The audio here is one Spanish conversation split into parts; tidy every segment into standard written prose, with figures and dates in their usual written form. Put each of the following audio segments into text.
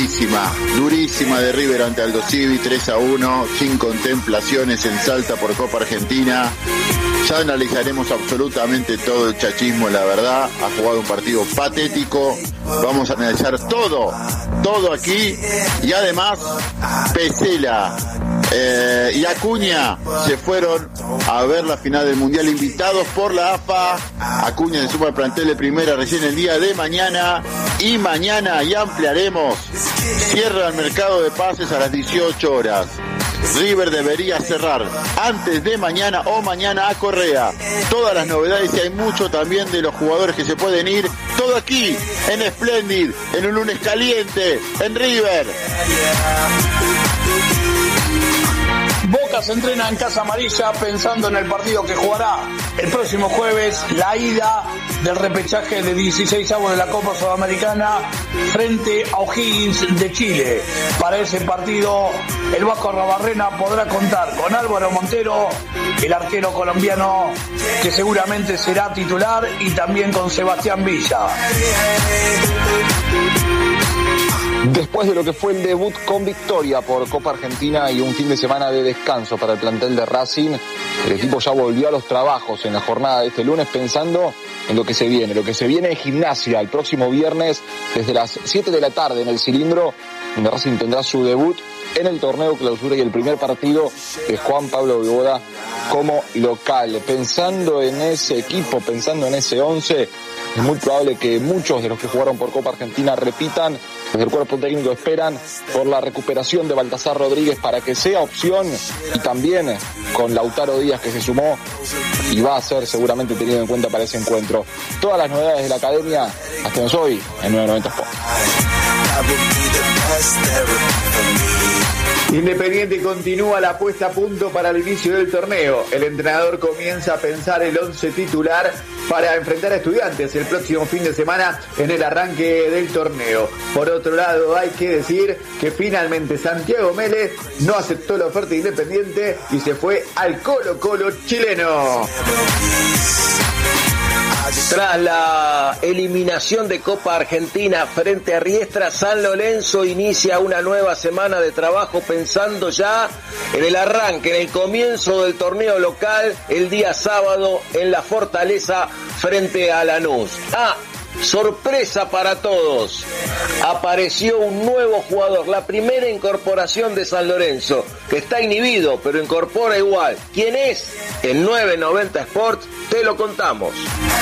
durísima de River ante Aldo Civi, 3-1, sin contemplaciones en Salta por Copa Argentina. Ya analizaremos absolutamente todo el chachismo, la verdad. Ha jugado un partido patético. Vamos a analizar todo aquí. Y además, Pesela y Acuña se fueron a ver la final del Mundial, invitados por la AFA. Acuña se suma al plantel de primera recién el día de mañana. Y mañana ya ampliaremos. Cierra el mercado de pases a las 18 horas. River debería cerrar antes de mañana o mañana a Correa. Todas las novedades, y hay mucho también de los jugadores que se pueden ir. Todo aquí en Splendid, en un lunes caliente, en River. Boca se entrena en Casa Amarilla pensando en el partido que jugará el próximo jueves, la ida del repechaje de 16avos de la Copa Sudamericana frente a O'Higgins de Chile. Para ese partido, el Vasco Arrobarrena podrá contar con Álvaro Montero, el arquero colombiano que seguramente será titular, y también con Sebastián Villa. Después de lo que fue el debut con victoria por Copa Argentina y un fin de semana de descanso para el plantel de Racing, el equipo ya volvió a los trabajos en la jornada de este lunes pensando en lo que se viene. Lo que se viene es Gimnasia el próximo viernes desde las 7 de la tarde en el Cilindro, donde Racing tendrá su debut en el torneo clausura y el primer partido de Juan Pablo Boada como local. Pensando en ese equipo, pensando en ese 11, es muy probable que muchos de los que jugaron por Copa Argentina repitan. Desde el cuerpo técnico esperan por la recuperación de Baltasar Rodríguez para que sea opción, y también con Lautaro Díaz, que se sumó y va a ser seguramente tenido en cuenta para ese encuentro. Todas las novedades de la academia hasta hoy en 990 Sport. Independiente continúa la puesta a punto para el inicio del torneo. El entrenador comienza a pensar el 11 titular para enfrentar a Estudiantes el próximo fin de semana en el arranque del torneo. Por otro lado, hay que decir que finalmente Santiago Mélez no aceptó la oferta de Independiente y se fue al Colo-Colo chileno. Tras la eliminación de Copa Argentina frente a Riestra, San Lorenzo inicia una nueva semana de trabajo pensando ya en el arranque, en el comienzo del torneo local el día sábado en la Fortaleza frente a Lanús. Sorpresa para todos, apareció un nuevo jugador, la primera incorporación de San Lorenzo, que está inhibido pero incorpora igual. ¿Quién es? En 990 Sports te lo contamos.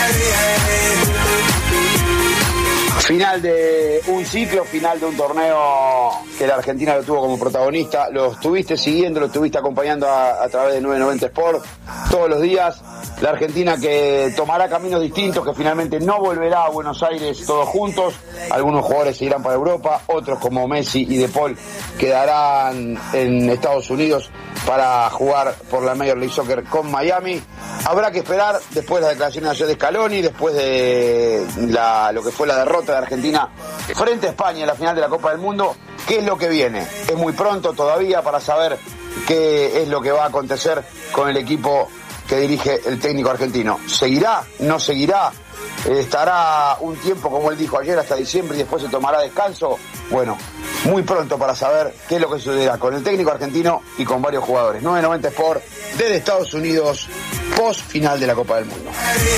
Final de un ciclo, final de un torneo que la Argentina lo tuvo como protagonista. Lo estuviste siguiendo, lo estuviste acompañando a través de 990 Sport todos los días. La Argentina que tomará caminos distintos, que finalmente no volverá a Buenos Aires todos juntos. Algunos jugadores se irán para Europa, otros como Messi y De Paul quedarán en Estados Unidos para jugar por la Major League Soccer con Miami. Habrá que esperar después de las declaraciones de ayer de Scaloni, después de lo que fue la derrota de Argentina frente a España en la final de la Copa del Mundo, qué es lo que viene. Es muy pronto todavía para saber qué es lo que va a acontecer con el equipo que dirige el técnico argentino. ¿Seguirá? ¿No seguirá? ¿Estará un tiempo, como él dijo ayer, hasta diciembre y después se tomará descanso? Bueno, muy pronto para saber qué es lo que sucederá con el técnico argentino y con varios jugadores. 990 Sport desde Estados Unidos, post final de la Copa del Mundo.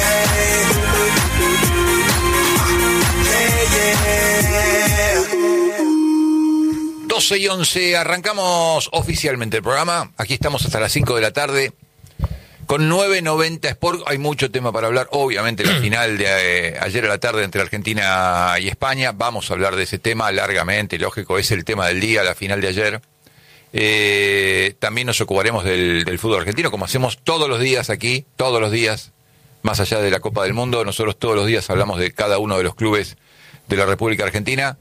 12:11, arrancamos oficialmente el programa. Aquí estamos hasta las 5 de la tarde con 990 Sport. Hay mucho tema para hablar. Obviamente la final de ayer a la tarde entre Argentina y España. Vamos a hablar de ese tema largamente, lógico, es el tema del día, la final de ayer. También nos ocuparemos del fútbol argentino, como hacemos todos los días aquí, todos los días, más allá de la Copa del Mundo. Nosotros todos los días hablamos de cada uno de los clubes de la República Argentina.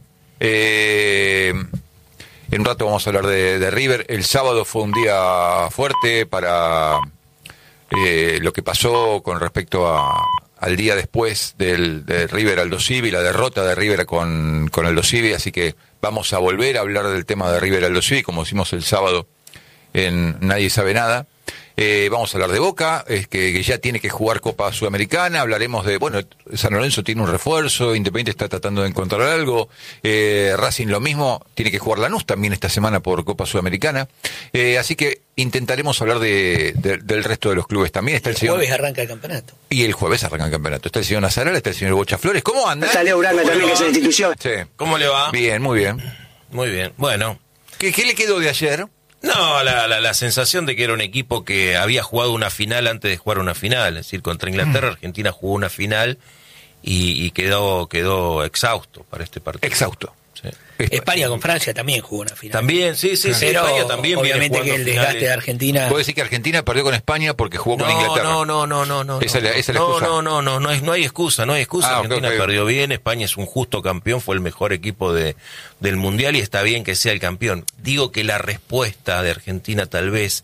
En un rato vamos a hablar de River. El sábado fue un día fuerte para lo que pasó con respecto al día después de River Aldo Civi, la derrota de River con Aldo Civi, así que vamos a volver a hablar del tema de River Aldo Civi, como hicimos el sábado en Nadie Sabe Nada. Vamos a hablar de Boca, que ya tiene que jugar Copa Sudamericana. Hablaremos de, San Lorenzo tiene un refuerzo, Independiente está tratando de encontrar algo, Racing lo mismo, tiene que jugar Lanús también esta semana por Copa Sudamericana. Así que intentaremos hablar del resto de los clubes también. Está el jueves arranca el campeonato. Y el jueves arranca el campeonato. Está el señor Nazaral, está el señor Bocha Flores. ¿Cómo anda? Está Leo Uranga también, que es una institución. Sí. ¿Cómo le va? Bien, muy bien. Muy bien. Bueno. ¿Qué le quedó de ayer? No, la sensación de que era un equipo que había jugado una final antes de jugar una final. Es decir, contra Inglaterra, Argentina jugó una final y quedó exhausto para este partido. Exhausto. Sí. España con Francia también jugó una final. También, sí. Pero España también obviamente que el desgaste finales. de Argentina... ¿Puedo decir que Argentina perdió con España porque jugó con Inglaterra? No. Esa es la excusa. No hay excusa. Argentina okay. perdió bien, España es un justo campeón, fue el mejor equipo del Mundial y está bien que sea el campeón. Digo que la respuesta de Argentina tal vez,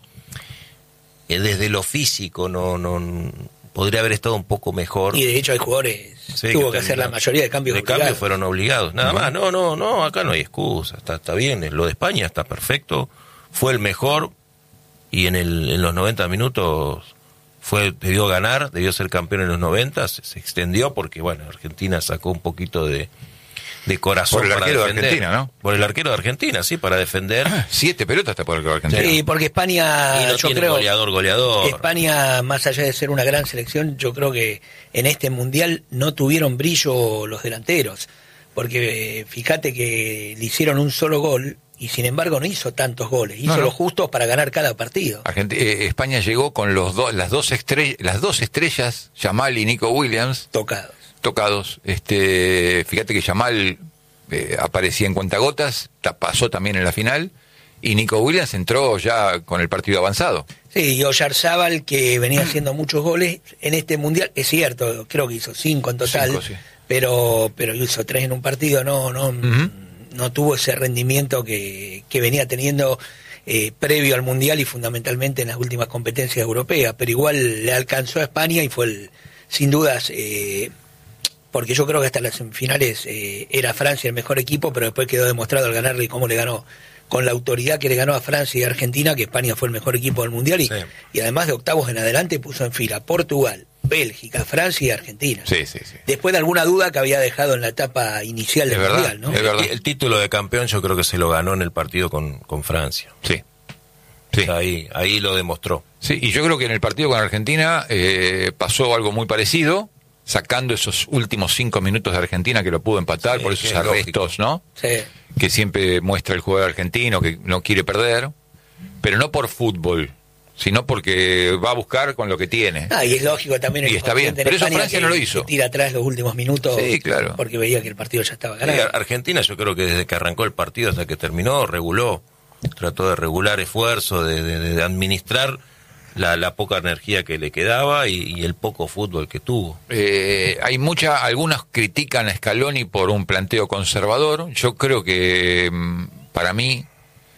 desde lo físico, no podría haber estado un poco mejor. Y de hecho hay jugadores... tuvo que hacer la mayoría de cambios obligados. Cambios fueron obligados, nada más. No, acá no hay excusa, está bien, lo de España está perfecto, fue el mejor y en los 90 minutos debió ganar, debió ser campeón en los 90, se extendió porque, Argentina sacó un poquito de corazón por el para arquero defender. de Argentina, ¿no? Por el arquero de Argentina, sí, para defender. 7 pelotas está por el arquero de Argentina. Sí, porque España, y no yo tiene creo... goleador. España, más allá de ser una gran selección, yo creo que en este Mundial no tuvieron brillo los delanteros. Porque fíjate que le hicieron un solo gol y sin embargo no hizo tantos goles. Hizo los justos para ganar cada partido. España llegó con las dos estrellas, Yamal y Nico Williams. Tocados. Fíjate que Yamal aparecía en cuentagotas, pasó también en la final, y Nico Williams entró ya con el partido avanzado. Sí, y Oyarzábal, que venía haciendo muchos goles en este Mundial, es cierto, creo que hizo 5 en total, 5, sí. pero hizo 3 en un partido, no tuvo ese rendimiento que venía teniendo previo al Mundial y fundamentalmente en las últimas competencias europeas, pero igual le alcanzó a España y fue sin dudas... porque yo creo que hasta las semifinales era Francia el mejor equipo, pero después quedó demostrado al ganarle cómo le ganó, con la autoridad que le ganó a Francia y a Argentina, que España fue el mejor equipo del Mundial y además de octavos en adelante puso en fila Portugal, Bélgica, Francia y Argentina. Sí. Después de alguna duda que había dejado en la etapa inicial del Mundial, ¿no? Es verdad. El título de campeón yo creo que se lo ganó en el partido con Francia. Sí. O sea, ahí lo demostró. Sí, y yo creo que en el partido con Argentina pasó algo muy parecido, sacando esos últimos 5 minutos de Argentina que lo pudo empatar por esos arrestos, ¿no? Sí. Que siempre muestra el jugador argentino que no quiere perder, pero no por fútbol, sino porque va a buscar con lo que tiene. Y es lógico también. Y está bien, pero eso Francia no lo hizo. Tira atrás los últimos minutos, sí, claro, porque veía que el partido ya estaba ganado. Argentina yo creo que desde que arrancó el partido hasta que terminó, trató de regular esfuerzo, de administrar la poca energía que le quedaba y el poco fútbol que tuvo. Algunos critican a Scaloni por un planteo conservador. Yo creo que para mí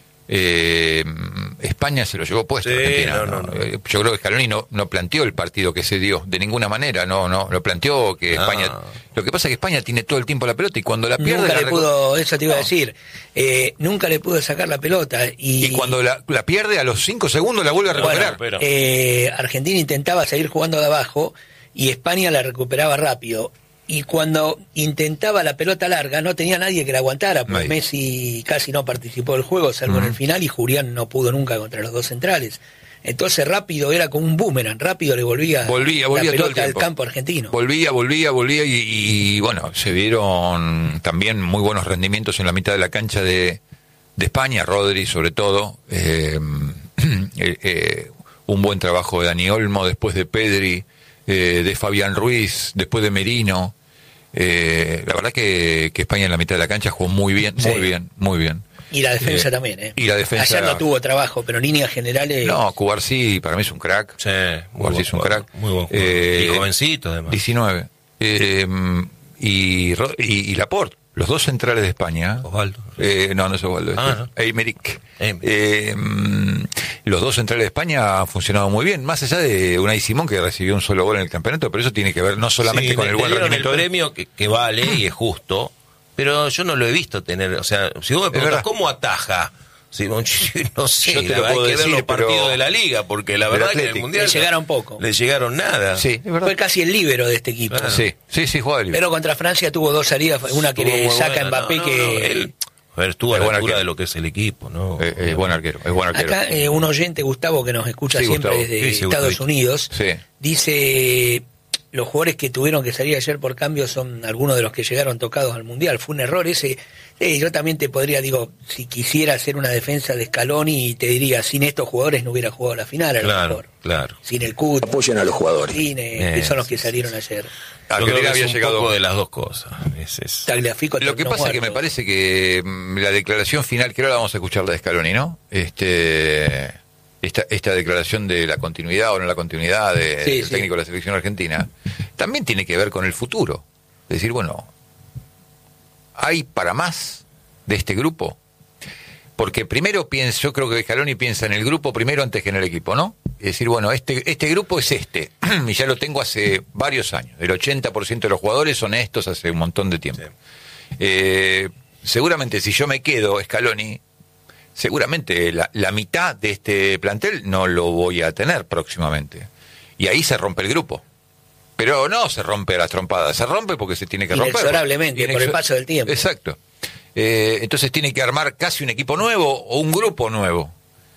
España se lo llevó puesto. Argentina. No. Yo creo que Scaloni no planteó el partido que se dio de ninguna manera. No lo planteó que España. Lo que pasa es que España tiene todo el tiempo la pelota y cuando la pierde nunca le pudo, eso te iba a decir, nunca le pudo sacar la pelota y cuando la pierde a los 5 segundos la vuelve a recuperar. Argentina intentaba seguir jugando de abajo y España la recuperaba rápido. Y cuando intentaba la pelota larga no tenía nadie que la aguantara, pues Messi casi no participó del juego, salvo en el final, y Julián no pudo nunca contra los dos centrales. Entonces rápido era como un boomerang, rápido le volvía la pelota al campo argentino. Volvía y bueno, se vieron también muy buenos rendimientos en la mitad de la cancha de España, Rodri sobre todo, un buen trabajo de Dani Olmo, después de Pedri, de Fabián Ruiz, después de Merino. La verdad que España en la mitad de la cancha jugó muy bien. Y la defensa también, Y la defensa... Ayer no tuvo trabajo, pero en líneas generales... No, Cubarsí para mí es un crack. Sí, Cubarsí es un crack. Muy buen jugador. Y jovencito, además. 19. Y Laporte, los dos centrales de España. Osvaldo. No es Osvaldo. ¿No? Eimerick. Los dos centrales de España han funcionado muy bien, más allá de Unai Simón, que recibió un solo gol en el campeonato, pero eso tiene que ver no solamente con el buen rendimiento. El premio que vale y es justo, pero yo no lo he visto tener, o sea, si vos me preguntas cómo ataja Simonchi, no sé, Yo te lo hay puedo que ver decir, los partidos pero de la Liga, porque la del verdad que en el Athletic. Mundial Le llegaron poco. le llegaron nada. Sí, es verdad. Fue casi el líbero de este equipo. Claro. Sí, jugaba libre. Pero contra Francia tuvo 2 salidas, una que Estuvo le muy saca buena, Mbappé él, a ver, estuvo a Es la buen altura arquero. de lo que es el equipo, ¿no? Es buen arquero, es buen arquero. Acá un oyente, Gustavo, que nos escucha Sí, siempre Gustavo. desde Sí, Estados Gustavito. Unidos, Sí. dice, los jugadores que tuvieron que salir ayer por cambio son algunos de los que llegaron tocados al Mundial. Fue un error ese. Yo también te podría, si quisiera hacer una defensa de Scaloni, te diría, sin estos jugadores no hubiera jugado la final, a lo Claro, mejor. claro. Sin el Cut, Apoyen a los jugadores. que son los que salieron ayer. Yo creo Argentina que había es un llegado. poco de las dos cosas. Es. Tagliafico Lo que terminó pasa es que me muerto. parece que la declaración final, que ahora vamos a escuchar la de Scaloni, ¿no? Esta declaración de la continuidad o no la continuidad del Sí. técnico de la selección argentina, también tiene que ver con el futuro. Es decir, bueno, ¿hay para más de este grupo? Porque primero yo creo que Scaloni piensa en el grupo primero antes que en el equipo, ¿no? Es decir, bueno, este grupo es y ya lo tengo hace varios años. El 80% de los jugadores son estos hace un montón de tiempo. Seguramente si yo me quedo, Scaloni, seguramente la mitad de este plantel no lo voy a tener próximamente. Y ahí se rompe el grupo. Pero no se rompe a las trompadas, se rompe porque se tiene que romper. Inexorablemente, por el paso del tiempo. Exacto. Entonces tiene que armar casi un equipo nuevo o un grupo nuevo.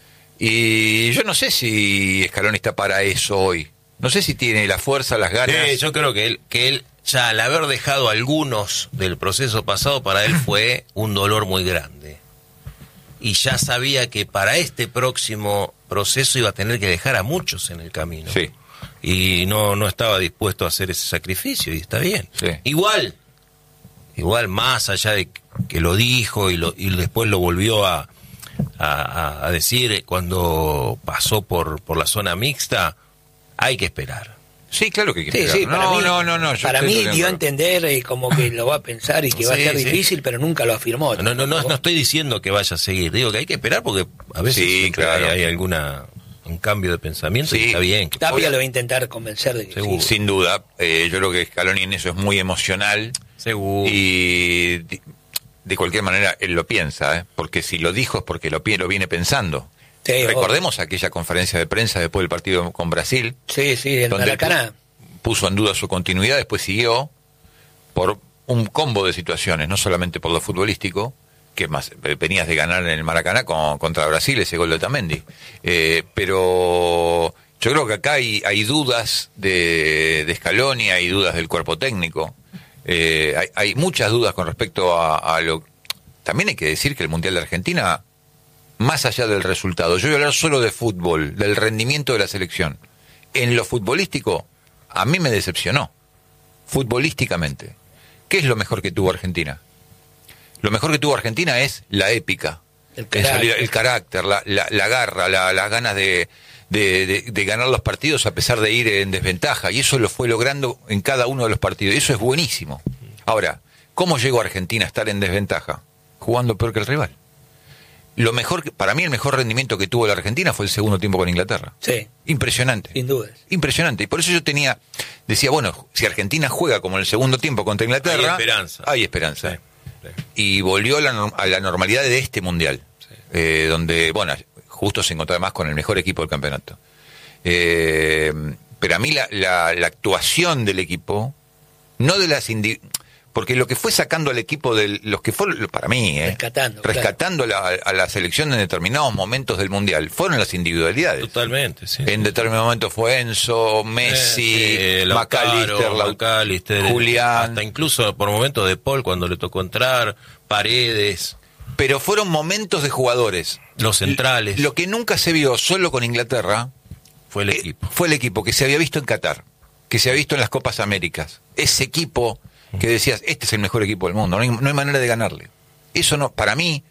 Y yo no sé si Scaloni está para eso hoy. No sé si tiene la fuerza, las ganas. Sí, yo creo que él ya al haber dejado algunos del proceso pasado, para él fue un dolor muy grande. Y ya sabía que para este próximo proceso iba a tener que dejar a muchos en el camino. Sí. Y no estaba dispuesto a hacer ese sacrificio, y está bien. Sí. Igual más allá de que lo dijo y después lo volvió a decir cuando pasó por la zona mixta, hay que esperar. Sí, claro que hay que Sí, esperar. no. Yo Para estoy mí de dio a acuerdo. entender como que lo va a pensar y que va a Sí, ser sí. difícil, pero nunca lo afirmó. No estoy diciendo que vaya a seguir, digo que hay que esperar porque a veces Sí, siempre claro. hay un cambio de pensamiento, Sí. y está bien. Tapia lo va a intentar convencer de que Seguro. sí. Sin duda. Yo creo que Scaloni en eso es muy emocional. Seguro. Y de cualquier manera él lo piensa, porque si lo dijo es porque lo viene pensando. Sí, Recordemos aquella conferencia de prensa después del partido con Brasil, Sí, en donde Maracaná. puso en duda su continuidad, después siguió por un combo de situaciones, no solamente por lo futbolístico, que más venías de ganar en el Maracaná contra Brasil, ese gol de Otamendi. Pero yo creo que acá hay dudas de Scaloni, hay dudas del cuerpo técnico, hay muchas dudas con respecto a lo... También hay que decir que el Mundial de Argentina, más allá del resultado, yo voy a hablar solo de fútbol, del rendimiento de la selección. En lo futbolístico, a mí me decepcionó, futbolísticamente. ¿Qué es lo mejor que tuvo Argentina? Lo mejor que tuvo Argentina es la épica, el carácter, la garra, las ganas de ganar los partidos a pesar de ir en desventaja, y eso lo fue logrando en cada uno de los partidos, y eso es buenísimo. Ahora, ¿cómo llegó Argentina a estar en desventaja? Jugando peor que el rival. Para mí el mejor rendimiento que tuvo la Argentina fue el segundo tiempo con Inglaterra. Sí, Impresionante. sin dudas. Impresionante. Y por eso yo decía, bueno, si Argentina juega como en el segundo tiempo contra Inglaterra, hay esperanza. Sí, sí. Y volvió a la normalidad de este Mundial, donde, bueno, justo se encontraba más con el mejor equipo del campeonato. Pero a mí la actuación del equipo, no de las porque lo que fue sacando al equipo de los que fueron, para mí, rescatando a la selección en determinados momentos del Mundial, fueron las individualidades. Totalmente, sí. En determinado momento fue Enzo, Messi, McAllister, Julián. Hasta incluso por momentos de Paul cuando le tocó entrar, Paredes. Pero fueron momentos de jugadores. Los centrales. Lo que nunca se vio solo con Inglaterra fue el equipo. Fue el equipo que se había visto en Qatar, que se había visto en las Copas Américas. Ese equipo que decías, este es el mejor equipo del mundo, no hay manera de ganarle. Eso no, para mí,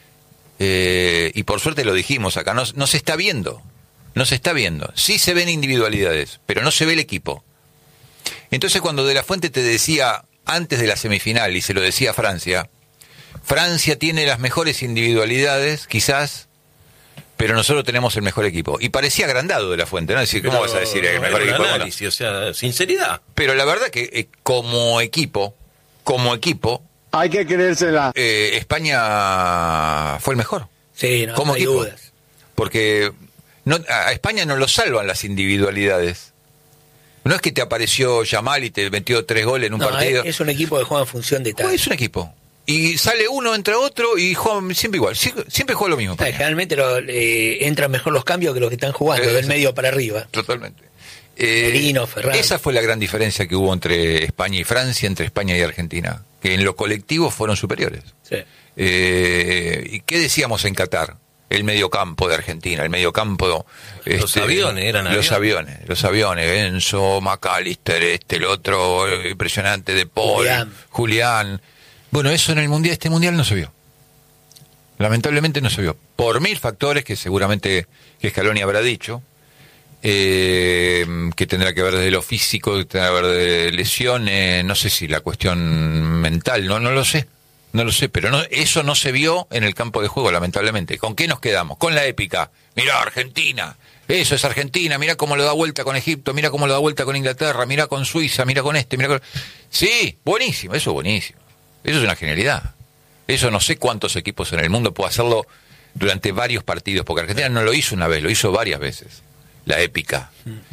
y por suerte lo dijimos acá, no se está viendo. No se está viendo. Sí se ven individualidades, pero no se ve el equipo. Entonces cuando De La Fuente te decía antes de la semifinal, y se lo decía a Francia tiene las mejores individualidades, quizás, pero nosotros tenemos el mejor equipo. Y parecía agrandado De La Fuente, ¿no? Es decir, ¿cómo vas a decir el mejor equipo? Análisis, o sea, sinceridad. Pero la verdad que como equipo, hay que creérsela. España fue el mejor. Sí, no, como no hay equipo. dudas. Porque a España no lo salvan las individualidades. No es que te apareció Yamal y te metió 3 goles en un partido. Es un equipo que juega en función de tal. Es un equipo. Y sale uno, entra otro y juegan siempre igual. Siempre juega lo mismo. Generalmente entran mejor los cambios que los que están jugando, del medio para arriba. Totalmente. Merino, Ferran. Esa fue la gran diferencia que hubo entre España y Francia, entre España y Argentina. Que en lo colectivo fueron superiores. Sí. ¿Y qué decíamos en Qatar? El mediocampo de Argentina, el mediocampo... Los aviones eran aviones. Los aviones, Enzo, McAllister, el otro impresionante de Paul, Julián. Bueno, eso en el mundial, este mundial no se vio. Lamentablemente no se vio. Por 1000 factores que seguramente que Scaloni habrá dicho, que tendrá que ver desde lo físico, que tendrá que ver de lesiones, no sé si la cuestión mental, no lo sé. No lo sé, pero eso no se vio en el campo de juego, lamentablemente. ¿Con qué nos quedamos? Con la épica. Mirá, Argentina. Eso es Argentina. Mirá cómo lo da vuelta con Egipto. Mirá cómo lo da vuelta con Inglaterra. Mirá con Suiza. Mirá con mirá con... Sí, buenísimo. Eso es buenísimo. Eso es una genialidad. Eso no sé cuántos equipos en el mundo pueden hacerlo durante varios partidos. Porque Argentina no lo hizo una vez, lo hizo varias veces. La épica.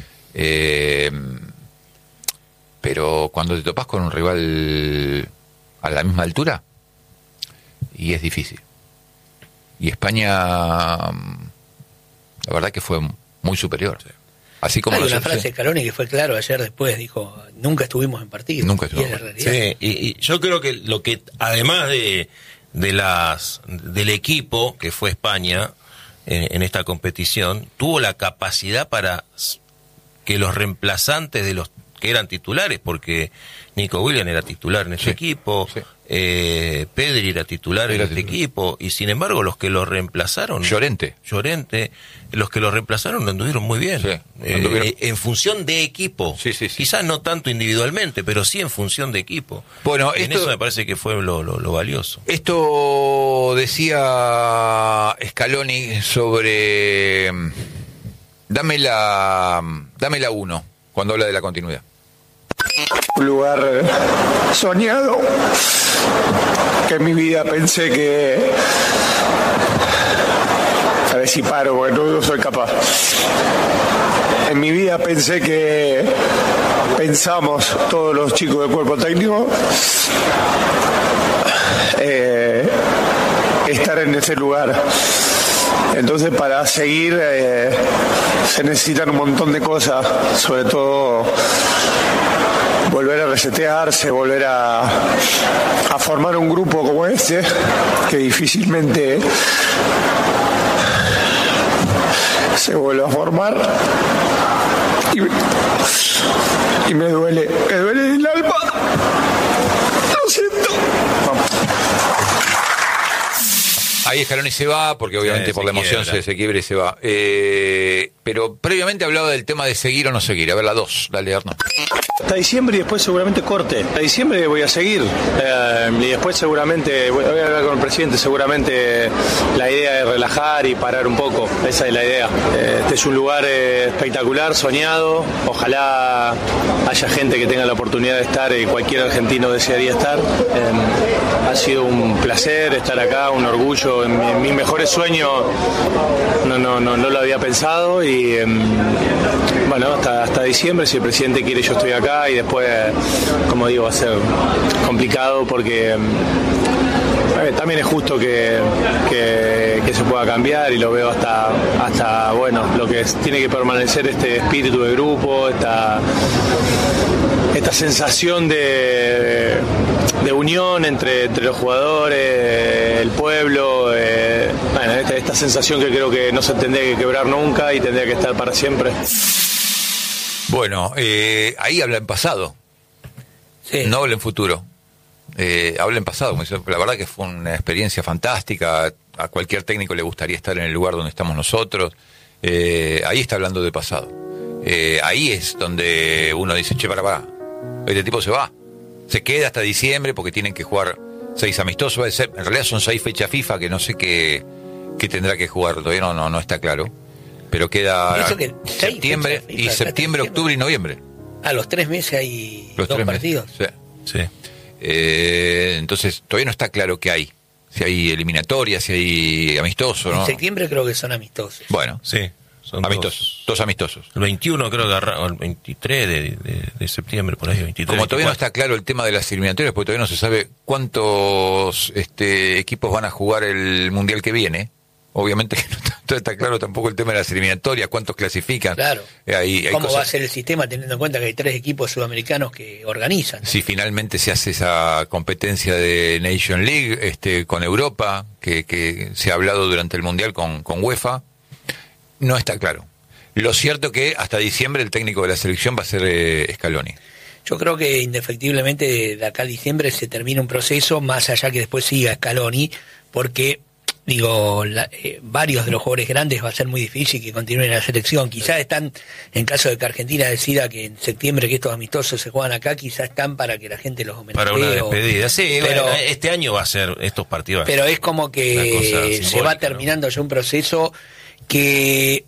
Pero cuando te topás con un rival a la misma altura... Y es difícil. Y España, la verdad que fue muy superior. Así como hay una frase de Scaloni que fue claro ayer después, dijo, nunca estuvimos en partido. Nunca estuvimos. Sí, y yo creo que lo que, además del equipo que fue España en esta competición, tuvo la capacidad para que los reemplazantes de los que eran titulares, porque Nico Williams era titular en ese equipo, Pedri era titular en este equipo, y sin embargo los que lo reemplazaron, Llorente, los que lo reemplazaron lo anduvieron muy bien, en función de equipo, quizás no tanto individualmente, pero sí en función de equipo. Bueno, en eso me parece que fue lo valioso. Esto decía Scaloni sobre dame la 1 cuando habla de la continuidad. Un lugar soñado que en mi vida pensé que... A ver si paro porque no soy capaz. En mi vida pensé que pensamos todos los chicos del cuerpo técnico estar en ese lugar. Entonces para seguir se necesitan un montón de cosas, sobre todo volver a resetearse, volver a formar un grupo como este, que difícilmente se vuelve a formar. Y me duele el alma. Lo siento. Ahí Scaloni se va, porque obviamente por la emoción se quiebra y se va. Pero previamente hablaba del tema de seguir o no seguir. A ver, la 2, dale, Arno. Hasta diciembre y después seguramente corte. Hasta diciembre voy a seguir y después seguramente voy a hablar con el presidente. Seguramente la idea es relajar y parar un poco. Esa es la idea. Este es un lugar espectacular, soñado. Ojalá haya gente que tenga la oportunidad de estar y cualquier argentino desearía estar. Ha sido un placer estar acá, un orgullo. En mis mejores sueños no lo había pensado y bueno, hasta diciembre, si el presidente quiere, yo estoy acá y después, como digo, va a ser complicado porque también es justo que se pueda cambiar y lo veo hasta bueno, lo que tiene que permanecer este espíritu de grupo, esta sensación de unión entre los jugadores, el pueblo, bueno, esta sensación que creo que no se tendría que quebrar nunca y tendría que estar para siempre. Bueno, ahí habla en pasado, no habla en futuro, habla en pasado. La verdad que fue una experiencia fantástica, a cualquier técnico le gustaría estar en el lugar donde estamos nosotros. Ahí está hablando de pasado, ahí es donde uno dice, che, para, este tipo se queda hasta diciembre porque tienen que jugar 6 amistosos, en realidad son 6 fechas FIFA que no sé qué tendrá que jugar, todavía no está claro. Pero queda septiembre, y septiembre, octubre y noviembre. A los 3 meses hay 2 partidos. Sí. Entonces, todavía no está claro qué hay. si hay eliminatorias, si hay amistoso, ¿no? En septiembre creo que son amistosos. Bueno, Sí, son amistosos, dos amistosos. El 21 creo que o el 23 de septiembre, por ahí, 23. Como todavía no 24. está claro el tema de las eliminatorias, porque todavía no se sabe cuántos equipos van a jugar el Mundial que viene. Obviamente que no está claro tampoco el tema de las eliminatorias, cuántos clasifican. Claro. Hay ¿Cómo cosas- va a ser el sistema teniendo en cuenta que hay 3 equipos sudamericanos que organizan? Si finalmente se hace esa competencia de Nation League con Europa, que se ha hablado durante el Mundial con UEFA, no está claro. Lo cierto que hasta diciembre el técnico de la selección va a ser Scaloni. Yo creo que indefectiblemente de acá a diciembre se termina un proceso, más allá que después siga Scaloni, porque varios de los jugadores grandes va a ser muy difícil que continúen en la selección. Quizás están, en caso de que Argentina decida que en septiembre que estos amistosos se juegan acá, quizás están para que la gente los homenajee. Para una despedida. Sí, pero, bueno, este año va a ser estos partidos. pero es como Una que cosa se simbólica, va terminando ya un proceso que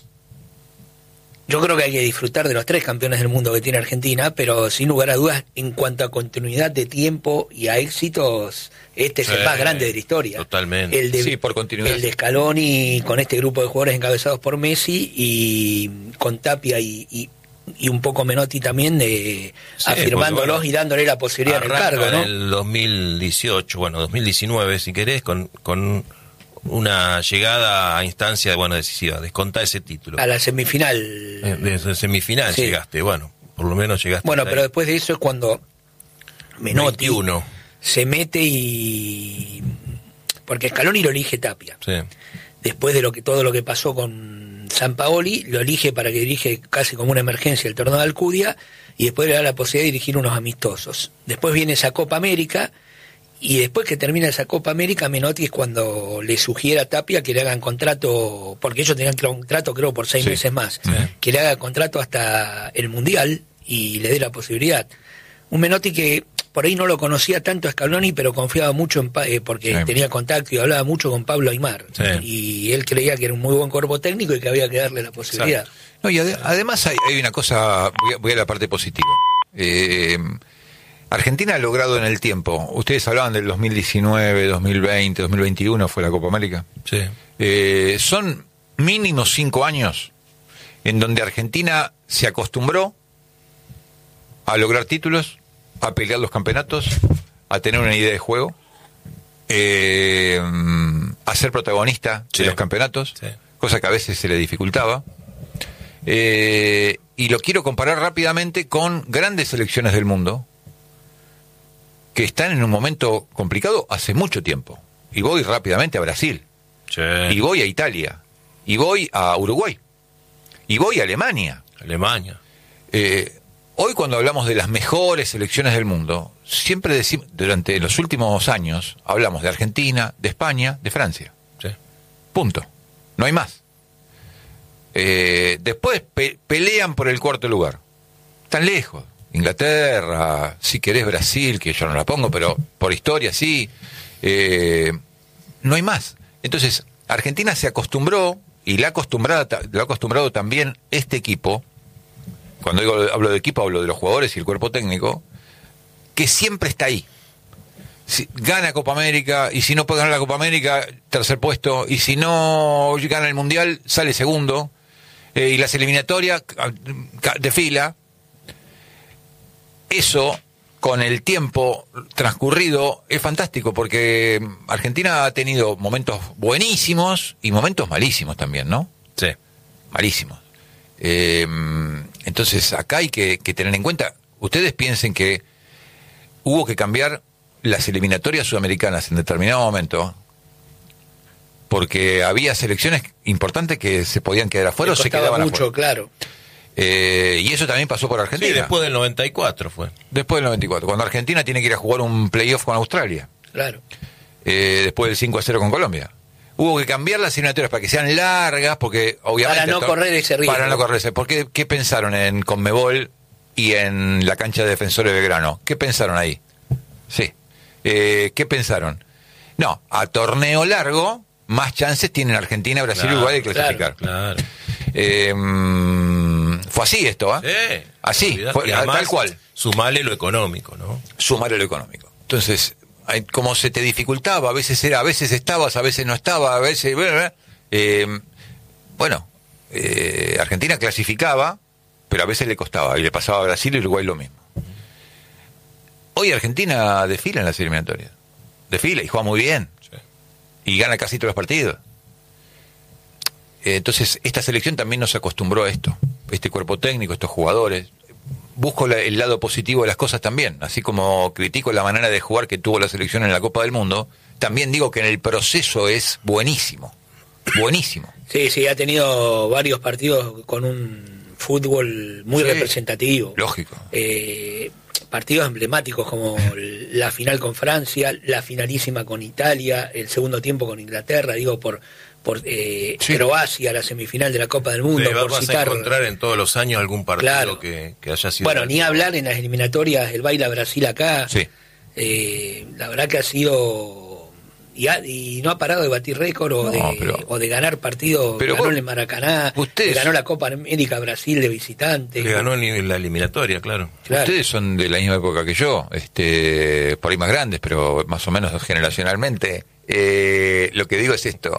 yo creo que hay que disfrutar de los 3 campeones del mundo que tiene Argentina, pero sin lugar a dudas, en cuanto a continuidad de tiempo y a éxitos, este es el más grande de la historia. Totalmente. El de, Sí, por continuidad. El de Scaloni con este grupo de jugadores encabezados por Messi y con Tapia y un poco Menotti también afirmándolos, bueno, y dándole la posibilidad del arranca cargo, ¿no? en el 2018, 2019 si querés, con una llegada a instancia, decisiva, descontá ese título. A la semifinal. Desde semifinal Sí. llegaste, por lo menos llegaste. Bueno, hasta pero ahí. después de eso es cuando Menotti 21. se mete y... Porque Scaloni lo elige Tapia. Sí. Después de todo lo que pasó con Sampaoli, lo elige para que dirige casi como una emergencia el torneo de Alcudia, y después le da la posibilidad de dirigir unos amistosos. Después viene esa Copa América, y después que termina esa Copa América, Menotti es cuando le sugiere a Tapia que le hagan contrato, porque ellos tenían contrato creo por 6 meses más, que le haga contrato hasta el Mundial y le dé la posibilidad. Un Menotti que por ahí no lo conocía tanto a Scaloni, pero confiaba mucho en porque tenía contacto y hablaba mucho con Pablo Aimar. Sí. Y él creía que era un muy buen cuerpo técnico y que había que darle la posibilidad. No, y además hay una cosa, voy a la parte positiva. Argentina ha logrado en el tiempo, ustedes hablaban del 2019, 2020, 2021 fue la Copa América. Sí. Son mínimo 5 años en donde Argentina se acostumbró a lograr títulos, a pelear los campeonatos, a tener una idea de juego, a ser protagonista de los campeonatos, cosa que a veces se le dificultaba. Y lo quiero comparar rápidamente con grandes selecciones del mundo que están en un momento complicado hace mucho tiempo. Y voy rápidamente a Brasil, y voy a Italia, y voy a Uruguay, y voy a Alemania. Hoy cuando hablamos de las mejores selecciones del mundo, siempre decimos, durante los últimos años, hablamos de Argentina, de España, de Francia. Punto. No hay más. Después pelean por el 4º lugar. Están lejos. Inglaterra, si querés Brasil, que yo no la pongo, pero por historia sí. No hay más. Entonces, Argentina se acostumbró, y la ha acostumbrado también este equipo. Cuando hablo de equipo, hablo de los jugadores y el cuerpo técnico, que siempre está ahí. Si gana Copa América, y si no puede ganar la Copa América, 3er puesto, y si no gana el Mundial, sale 2º, y las eliminatorias de fila. Eso, con el tiempo transcurrido, es fantástico, porque Argentina ha tenido momentos buenísimos y momentos malísimos también, ¿no? Sí. Malísimos. Entonces, acá hay que tener en cuenta, ustedes piensen que hubo que cambiar las eliminatorias sudamericanas en determinado momento, porque había selecciones importantes que se podían quedar afuera o se quedaban mucho, afuera. claro. Y eso también pasó por Argentina. Sí, después del 94 fue. Después del 94, cuando Argentina tiene que ir a jugar un playoff con Australia. Claro. Después del 5-0 con Colombia. Hubo que cambiar las eliminatorias para que sean largas, porque obviamente... Para no correr ese riesgo. Para no correr ese. ¿Por qué pensaron en Conmebol y en la cancha de Defensores de Belgrano? ¿Qué pensaron ahí? Sí. ¿Qué pensaron? No, a torneo largo, más chances tienen Argentina, Brasil y Uruguay de clasificar. Claro. Fue así esto, ¿eh? Sí. Así, fue, además, tal cual. Sumale lo económico, ¿no? Sumale lo económico. Entonces, como se te dificultaba, a veces estabas, a veces no estaba, a veces... Argentina clasificaba, pero a veces le costaba, y le pasaba a Brasil y Uruguay lo mismo. Hoy Argentina desfila en las eliminatorias. Desfila y juega muy bien. Sí. Y gana casi todos los partidos. Entonces, esta selección también nos acostumbró a esto. Este cuerpo técnico, estos jugadores. Busco el lado positivo de las cosas también. Así como critico la manera de jugar que tuvo la selección en la Copa del Mundo, también digo que en el proceso es buenísimo. Buenísimo. Sí, ha tenido varios partidos con un fútbol muy representativo. Lógico. Partidos emblemáticos como la final con Francia, la finalísima con Italia, el segundo tiempo con Inglaterra, digo, por Croacia, la semifinal de la Copa del Mundo. Vas a encontrar en todos los años algún partido que haya sido... Bueno, ni hablar en las eliminatorias, el baile a Brasil acá. Sí. La verdad que ha sido... Y no ha parado de batir récord o de ganar partidos. Ganó en el Maracaná, ganó la Copa América Brasil de visitante. Le ganó en la eliminatoria, claro. Ustedes son de la misma época que yo, por ahí más grandes, pero más o menos generacionalmente. Lo que digo es esto.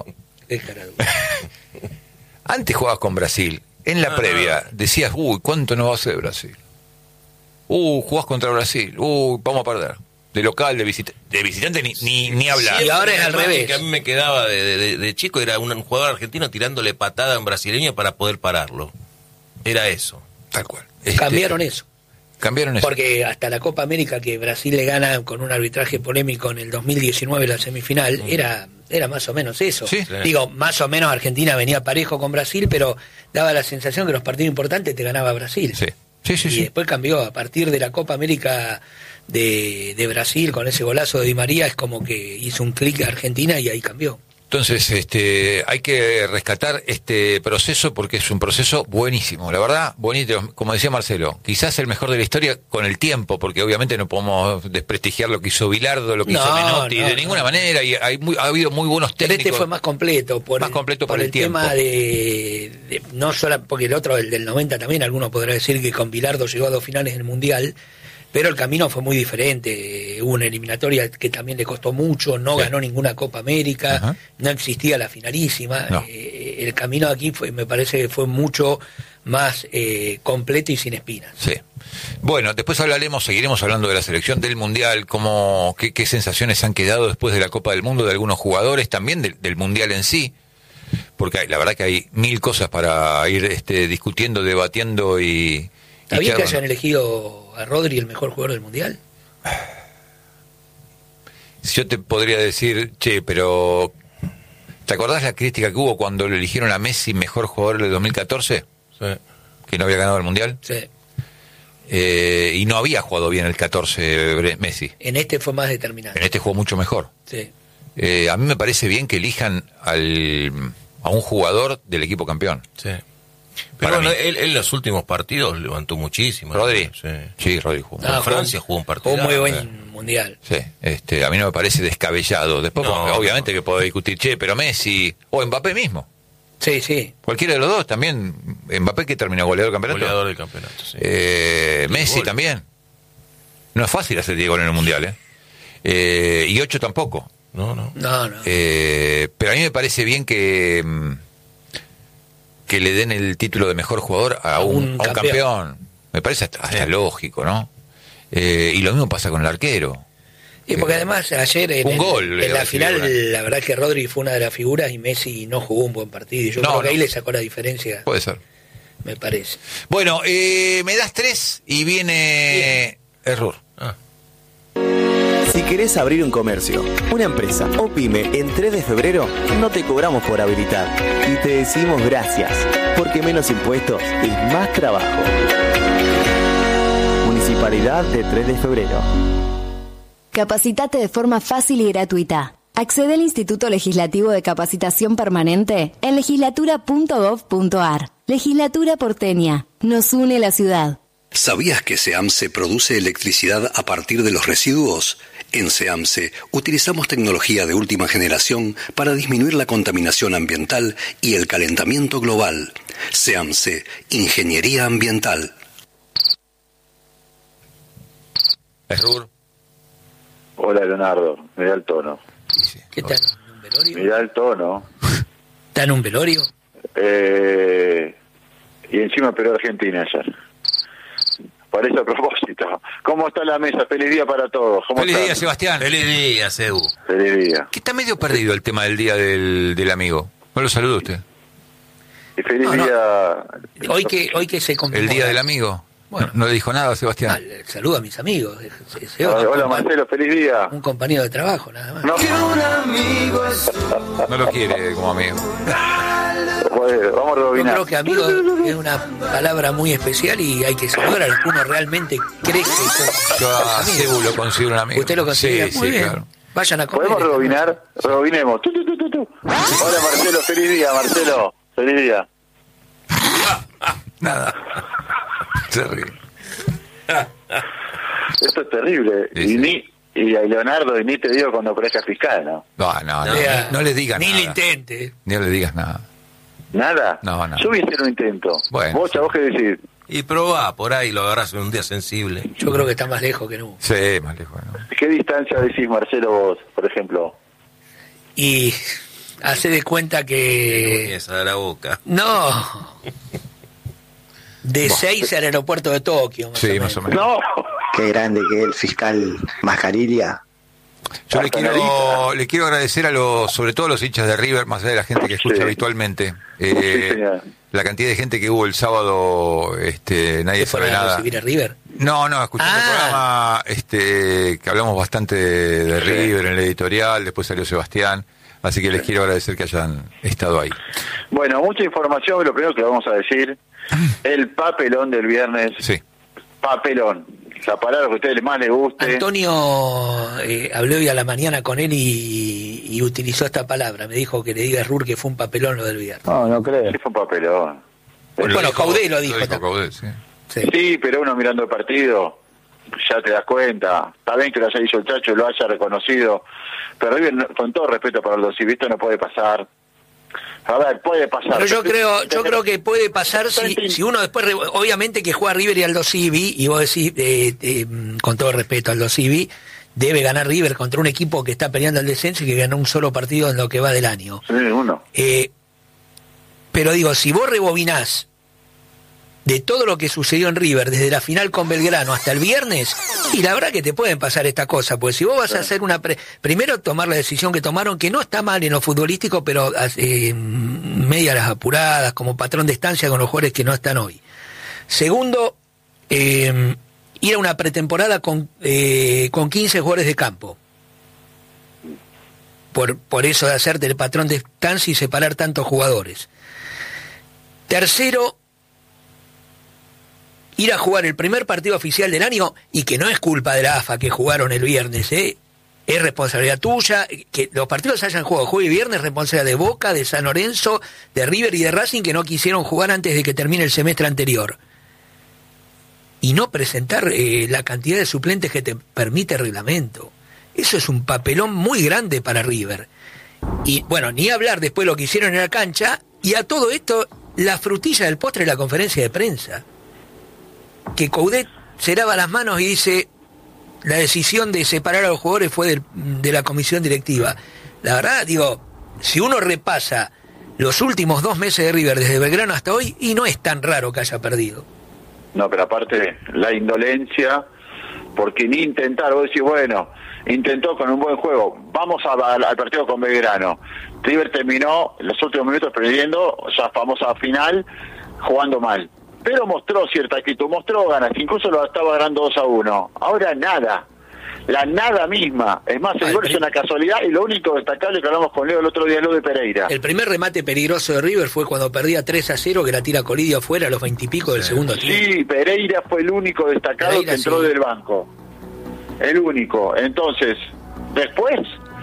Antes jugabas con Brasil, en la previa decías, ¿cuánto no va a ser Brasil? Jugás contra Brasil, vamos a perder. De local, de visitante ni hablar. Sí, y ahora es al revés. Que a mí me quedaba de chico, era un jugador argentino tirándole patada a un brasileño para poder pararlo. Era eso. Tal cual. Cambiaron eso. Cambiaron eso. Porque hasta la Copa América que Brasil le gana con un arbitraje polémico en el 2019, la semifinal, era más o menos eso. ¿Sí? Digo, más o menos Argentina venía parejo con Brasil, pero daba la sensación que los partidos importantes te ganaba Brasil. Sí. Y después cambió a partir de la Copa América de Brasil con ese golazo de Di María, es como que hizo un clic a Argentina y ahí cambió. Entonces, hay que rescatar este proceso porque es un proceso buenísimo, la verdad, bonito, como decía Marcelo, quizás el mejor de la historia con el tiempo, porque obviamente no podemos desprestigiar lo que hizo Bilardo, lo que hizo Menotti, de ninguna manera, y ha habido muy buenos técnicos. Pero este fue más completo, por el tiempo. Tema de no solo, porque el otro, el del 90 también, alguno podrá decir que con Bilardo llegó a 2 finales del Mundial, pero el camino fue muy diferente. Hubo una eliminatoria que también le costó mucho, no ganó ninguna Copa América, no existía la finalísima. No. El camino aquí me parece que fue mucho más completo y sin espinas. Sí. Bueno, después seguiremos hablando de la selección del Mundial, qué sensaciones han quedado después de la Copa del Mundo de algunos jugadores, también del Mundial en sí, porque la verdad que hay 1000 cosas para ir discutiendo, debatiendo y... ¿Está bien que hayan elegido a Rodri el mejor jugador del Mundial? Yo te podría decir, pero ¿te acordás la crítica que hubo cuando le eligieron a Messi mejor jugador del 2014? Sí. Que no había ganado el Mundial. Sí. Y no había jugado bien el 14 Messi. En este fue más determinante. En este jugó mucho mejor. Sí. A mí me parece bien que elijan a un jugador del equipo campeón. Sí. Pero bueno, él en los últimos partidos levantó muchísimo. ¿Rodri? Sí, Rodri jugó. En Francia jugó un partido. Jugó muy buen Mundial. Sí, a mí no me parece descabellado. Después, obviamente que puedo discutir, pero Messi o Mbappé mismo. Sí. Cualquiera de los dos también. Mbappé que terminó goleador del campeonato. Goleador del campeonato, sí. Messi también. No es fácil hacer 10 goles en el Mundial, y 8 tampoco. No. Pero a mí me parece bien que le den el título de mejor jugador a un campeón. Me parece hasta lógico, ¿no? Y lo mismo pasa con el arquero. Y porque además ayer en la final, figura. La verdad que Rodri fue una de las figuras y Messi no jugó un buen partido. Y yo creo que ahí le sacó la diferencia. Puede ser. Me parece. Bueno, me das 3 y viene Error. Si querés abrir un comercio, una empresa o pyme en 3 de febrero, no te cobramos por habilitar y te decimos gracias, porque menos impuestos es más trabajo. Municipalidad de 3 de febrero. Capacitate de forma fácil y gratuita. Accede al Instituto Legislativo de Capacitación Permanente en legislatura.gov.ar. Legislatura porteña. Nos une la ciudad. ¿Sabías que SEAMSE produce electricidad a partir de los residuos? En SEAMSE utilizamos tecnología de última generación para disminuir la contaminación ambiental y el calentamiento global. SEAMSE, Ingeniería Ambiental. Error. Hola, Leonardo. Mirá el tono. ¿Qué tal? ¿En un velorio? Mirá el tono. ¿Está en un velorio? Y encima perdió Argentina ayer. Por eso, a propósito. ¿Cómo está la mesa? Feliz día para todos. Feliz día, Sebastián. Feliz día, Sebu. Feliz día. Que está medio perdido el tema del día del amigo. No lo saludo usted. Y feliz día. Hoy que se conmemora. El día del amigo. Bueno, no le dijo nada, Sebastián. Saludo a mis amigos. Hola, Marcelo, feliz día. Un compañero de trabajo, nada más. No, no lo quiere como amigo. Vamos a rebobinar. Yo creo que amigo es una palabra muy especial y hay que saludar a uno realmente crece. Yo a Sebu lo considero un amigo. ¿Usted lo considera? Sí, Muy sí, bien. claro. Vayan a comer. ¿Podemos rebobinar? Rebobinemos. Hola, Marcelo, feliz día, Marcelo. Feliz día. Nada. Terrible. Esto es terrible. Sí. Y a Leonardo, y ni te digo cuando parezca fiscal, ¿no? No le digas ni nada. Ni le intente. Ni le digas nada. ¿Nada? No. Yo voy a hacer un intento. Bueno. ¿Vos qué decís? Y probá, por ahí lo agarrás en un día sensible. Yo creo que está más lejos que nunca. Sí, más lejos. ¿No? ¿Qué distancia decís, Marcelo, vos, por ejemplo? Y hace de cuenta que... Esa de la boca. No. De 6 al aeropuerto de Tokio. Más o menos. No. Qué grande que es el fiscal Mascarilla. Yo le quiero agradecer sobre todo a los hinchas de River, más allá de la gente que escucha habitualmente, la cantidad de gente que hubo el sábado, nadie sabe nada. ¿A recibir a River? No, escuchando el programa, que hablamos bastante de River en el editorial, después salió Sebastián, así que les quiero agradecer que hayan estado ahí. Bueno, mucha información, lo primero que vamos a decir, el papelón del viernes. Sí. Papelón. La palabra que a ustedes más les guste. Antonio, hablé hoy a la mañana con él y utilizó esta palabra. Me dijo que le diga a Rur que fue un papelón lo del viernes. No creo. Sí, fue un papelón. Bueno, Caudé lo dijo. Caudé, sí, pero uno mirando el partido, ya te das cuenta. Está bien que lo haya dicho el Chacho y lo haya reconocido. Pero River, con todo respeto para los civistas, no puede pasar. A ver, puede pasar. Pero yo creo que puede pasar si uno después, obviamente que juega River y Aldo Civi, y vos decís, con todo respeto, Aldo Civi debe ganar River contra un equipo que está peleando el descenso y que ganó un solo partido en lo que va del año. Sí, uno. Pero digo, si vos rebobinás de todo lo que sucedió en River, desde la final con Belgrano hasta el viernes, y la verdad que te pueden pasar esta cosa, pues si vos vas a hacer primero tomar la decisión que tomaron, que no está mal en lo futbolístico, pero media las apuradas, como patrón de estancia con los jugadores que no están hoy. Segundo, ir a una pretemporada con 15 jugadores de campo. Por eso de hacerte el patrón de estancia y separar tantos jugadores. Tercero, ir a jugar el primer partido oficial del año, y que no es culpa de la AFA que jugaron el viernes, es responsabilidad tuya, que los partidos hayan jugado jueves y viernes, responsabilidad de Boca, de San Lorenzo, de River y de Racing, que no quisieron jugar antes de que termine el semestre anterior. Y no presentar la cantidad de suplentes que te permite el reglamento. Eso es un papelón muy grande para River. Y bueno, ni hablar después lo que hicieron en la cancha, y a todo esto, la frutilla del postre de la conferencia de prensa. Que Coudet se lava las manos y dice la decisión de separar a los jugadores fue de la comisión directiva. La verdad, digo, si uno repasa los últimos 2 meses de River desde Belgrano hasta hoy, y no es tan raro que haya perdido. No, pero aparte la indolencia, porque ni intentar, vos decís, bueno, intentó con un buen juego, vamos al partido con Belgrano. River terminó los últimos minutos perdiendo, esa famosa final, jugando mal. Pero mostró cierta actitud, mostró ganas, incluso lo estaba ganando 2-1. Ahora nada, la nada misma. Es más, el gol es una casualidad, y lo único destacable que hablamos con Leo el otro día, lo de Pereira. El primer remate peligroso de River fue cuando perdía 3-0, que la tira Colidio afuera a los 20 y pico del segundo tiempo. Sí, Pereira fue el único destacado Pereira, que entró del banco. El único. Entonces, después,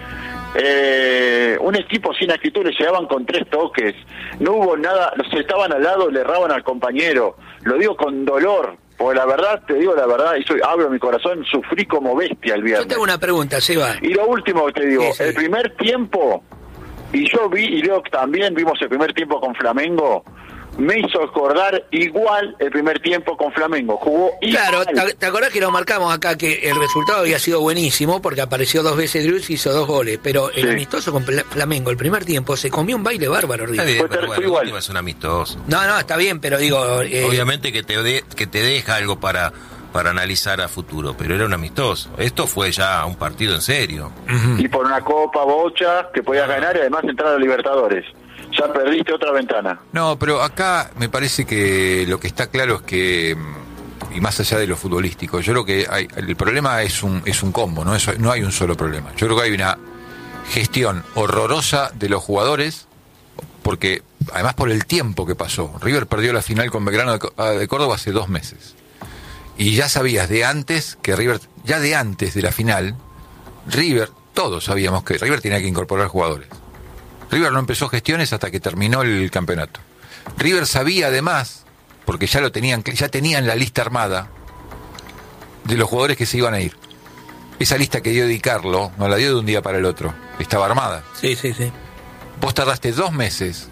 un equipo sin actitud, le llegaban con 3 toques, no hubo nada, los estaban al lado, le erraban al compañero. Lo digo con dolor, porque la verdad, te digo la verdad, y abro mi corazón, sufrí como bestia el viernes. Yo tengo una pregunta, Seba. Y lo último que te digo, sí. El primer tiempo, y yo vi, y Leo también vimos el primer tiempo con Flamengo, me hizo acordar igual el primer tiempo con Flamengo. Jugó igual. Claro, ¿te acordás que lo marcamos acá que el resultado había sido buenísimo porque apareció 2 veces Drews y hizo 2 goles? Pero el amistoso con Flamengo, el primer tiempo, se comió un baile bárbaro. Está bien, pero bueno, igual es un amistoso. No, está bien, pero digo... Obviamente que te deja algo para analizar a futuro, pero era un amistoso. Esto fue ya un partido en serio. Y por una Copa Bocha que podías ganar y además entrar a los Libertadores. Ya perdiste otra ventana. No, pero acá me parece que lo que está claro es que, y más allá de lo futbolístico, yo creo que el problema es un combo, no hay un solo problema. Yo creo que hay una gestión horrorosa de los jugadores, porque además por el tiempo que pasó. River perdió la final con Belgrano de Córdoba hace 2 meses. Y ya sabías de antes que River, ya de antes de la final, todos sabíamos que River tenía que incorporar jugadores. River no empezó gestiones hasta que terminó el campeonato. River sabía además, porque ya tenían la lista armada de los jugadores que se iban a ir. Esa lista que dio Di Carlo, no la dio de un día para el otro, estaba armada. Sí. Vos tardaste 2 meses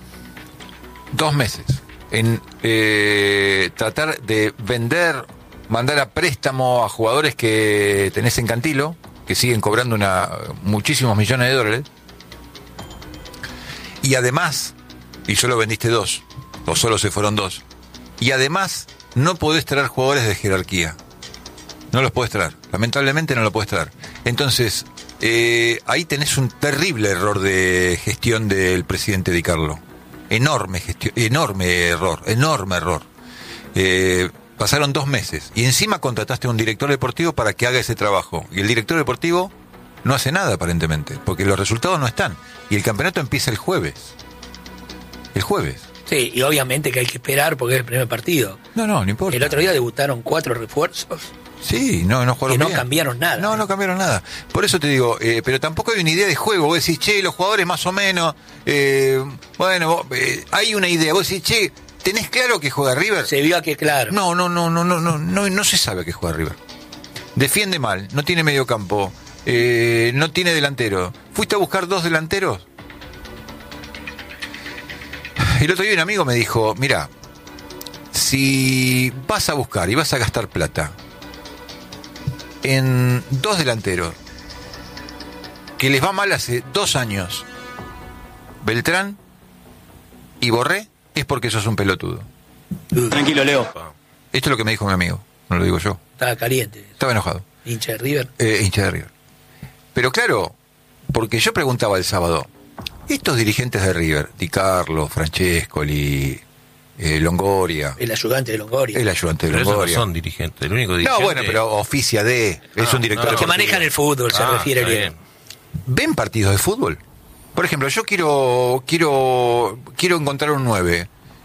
en tratar de mandar a préstamo a jugadores que tenés en Cantilo, que siguen cobrando muchísimos millones de dólares. Y además, y solo vendiste 2, o solo se fueron 2, y además no podés traer jugadores de jerarquía. No los podés traer, lamentablemente no los podés traer. Entonces, ahí tenés un terrible error de gestión del presidente Di Carlo. Enorme error. Pasaron 2 meses, y encima contrataste a un director deportivo para que haga ese trabajo. Y el director deportivo no hace nada aparentemente, porque los resultados no están. Y el campeonato empieza el jueves. Sí, y obviamente que hay que esperar porque es el primer partido. No importa. El otro día debutaron 4 refuerzos. Sí, no jugaron bien. No cambiaron nada. No cambiaron nada. Por eso te digo, pero tampoco hay una idea de juego. Vos decís, los jugadores más o menos, hay una idea. Vos decís, ¿tenés claro que juega River? Se vio que claro. No se sabe que juega River. Defiende mal, no tiene medio campo. No tiene delantero. ¿Fuiste a buscar 2 delanteros? El otro día un amigo me dijo, mira, si vas a buscar y vas a gastar plata en 2 delanteros que les va mal hace 2 años, Beltrán y Borré, es porque sos un pelotudo. Tranquilo, Leo. Esto es lo que me dijo mi amigo, no lo digo yo. Estaba caliente. Estaba enojado. Hincha de River. Hincha de River. Pero claro, porque yo preguntaba el sábado, estos dirigentes de River, Di Carlo, Francescoli, Longoria... El ayudante de Longoria. Pero Longoria. Esos no son dirigentes, el único dirigente... No, bueno, pero oficia es un director... Los que manejan el fútbol, se refiere bien. ¿Ven partidos de fútbol? Por ejemplo, yo quiero encontrar un 9...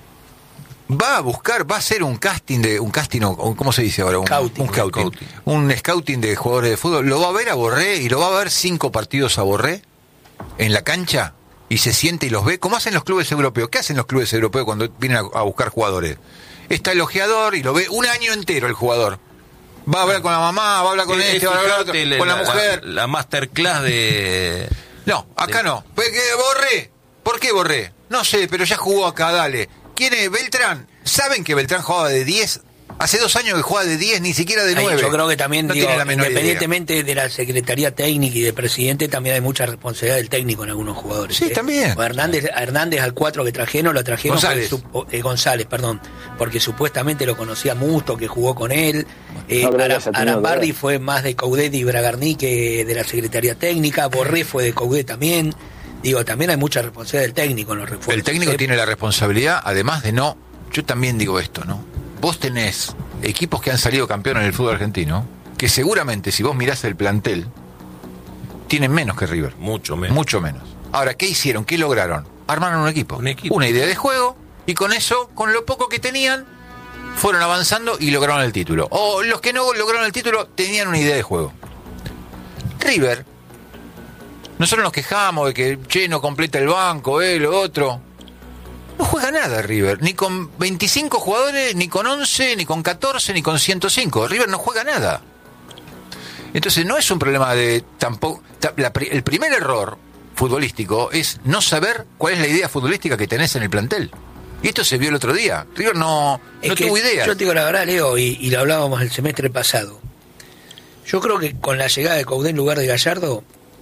Va a hacer un casting, ¿cómo se dice ahora? Un scouting de jugadores de fútbol. Lo va a ver a Borré y lo va a ver 5 partidos a Borré en la cancha y se siente y los ve. ¿Cómo hacen los clubes europeos? ¿Qué hacen los clubes europeos cuando vienen a buscar jugadores? Está el ojeador y lo ve un año entero el jugador. Va a hablar con la mamá, va a hablar con va a hablar con la mujer. La masterclass de... No, acá no. Borré. ¿Por qué Borré? No sé, pero ya jugó acá, dale. ¿Quién es Beltrán? ¿Saben que Beltrán jugaba de 10? Hace 2 años que juega de 10, ni siquiera de 9. Yo creo que también, independientemente idea de la Secretaría Técnica y del presidente, también hay mucha responsabilidad del técnico en algunos jugadores. Sí, también. Hernández al 4 que lo trajeron González, porque supuestamente lo conocía Musto, que jugó con él. Arambardi fue más de Coudet y Bragarni que de la Secretaría Técnica. Borré fue de Coudet también. También hay mucha responsabilidad del técnico en los refuerzos. El técnico tiene la responsabilidad, además de yo también digo esto, ¿no? Vos tenés equipos que han salido campeones en el fútbol argentino, que seguramente si vos mirás el plantel, tienen menos que River. Mucho menos. Ahora, ¿qué hicieron? ¿Qué lograron? Armaron un equipo. Una idea de juego, y con eso, con lo poco que tenían, fueron avanzando y lograron el título. O los que no lograron el título tenían una idea de juego. River... Nosotros nos quejamos de que no completa el banco, lo otro. No juega nada River, ni con 25 jugadores, ni con 11, ni con 14, ni con 105. River no juega nada. Entonces no es un problema de tampoco... El primer error futbolístico es no saber cuál es la idea futbolística que tenés en el plantel. Y esto se vio el otro día. River no tuvo idea. Yo te digo la verdad, Leo, y lo hablábamos el semestre pasado. Yo creo que con la llegada de Coudet en lugar de Gallardo,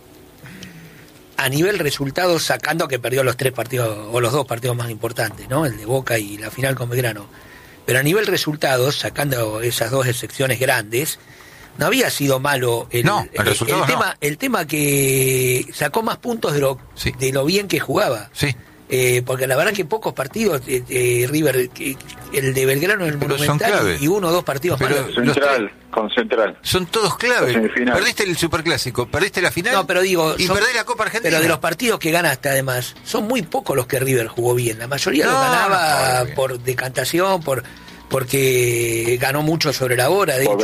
a nivel resultados, sacando que perdió los 3 partidos o los 2 partidos más importantes, ¿no? El de Boca y la final con Belgrano. Pero a nivel resultados, sacando esas 2 excepciones grandes, no había sido malo el tema que sacó más puntos de lo bien que jugaba. Sí. Porque la verdad que pocos partidos River, el de Belgrano en el Monumental y 1 o 2 partidos malos. Con Central. Son todos claves. Perdiste el Superclásico, perdiste la final. No, pero digo, y perdés la Copa Argentina. Pero de los partidos que ganaste, además, son muy pocos los que River jugó bien. La mayoría los ganaba por decantación, porque ganó mucho sobre la hora. De hecho,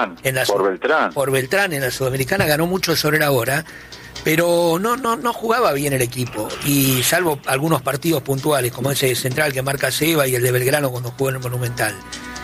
por Beltrán en la Sudamericana ganó mucho sobre la hora. Pero no jugaba bien el equipo, y salvo algunos partidos puntuales como ese de Central que marca Seba y el de Belgrano cuando jugó en el Monumental.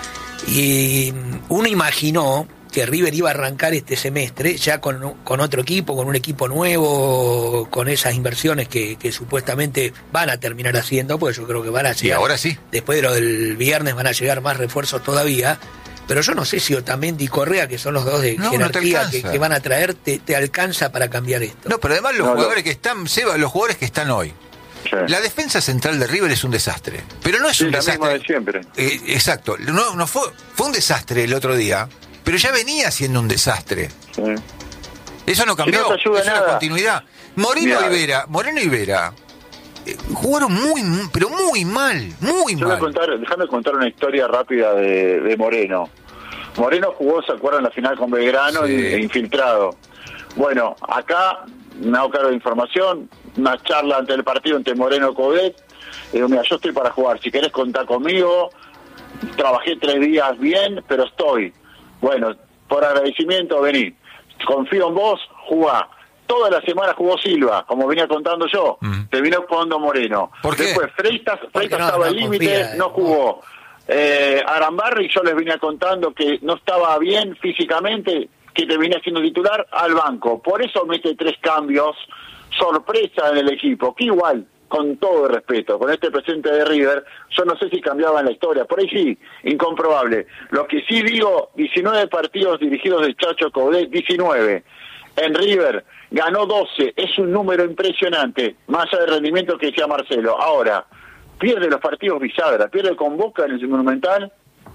Y uno imaginó que River iba a arrancar este semestre ya con otro equipo, con un equipo nuevo, con esas inversiones que supuestamente van a terminar haciendo, porque yo creo que van a llegar. Y ahora sí. Después de lo del viernes van a llegar más refuerzos todavía. Pero yo no sé si Otamendi y Correa, que son los 2 de jerarquía que van a traer, te alcanza para cambiar esto. No, pero además los jugadores que están, Seba, los jugadores que están hoy. Sí. La defensa central de River es un desastre. Pero no es un desastre. La misma de siempre. Exacto. No fue un desastre el otro día, pero ya venía siendo un desastre. Sí. Eso no cambió. Si no te ayuda es una continuidad. Moreno y Vera jugaron pero muy mal, muy mal. Déjame contar una historia rápida de Moreno. Moreno jugó, ¿se acuerdan? La final con Belgrano e infiltrado. Bueno, acá me hago cargo de información, una charla ante el partido entre Moreno y Coudet. Digo, mira, yo estoy para jugar, si querés contar conmigo, trabajé 3 días bien, pero estoy. Bueno, por agradecimiento vení, confío en vos, jugá. Toda la semana jugó Silva, como venía contando yo. Terminó jugando Moreno. ¿Por qué? Después Freitas estaba al límite, no jugó. Arambarri, yo les venía contando que no estaba bien físicamente, que terminó siendo titular, al banco. Por eso mete 3 cambios, sorpresa en el equipo, que igual, con todo el respeto, con este presente de River, yo no sé si cambiaba en la historia. Por ahí sí, incomprobable. Lo que sí digo, 19 partidos dirigidos de Chacho Coudet, 19. En River ganó 12, es un número impresionante, más allá del rendimiento que decía Marcelo. Ahora, pierde los partidos Bisagra, pierde con Boca en el Monumental,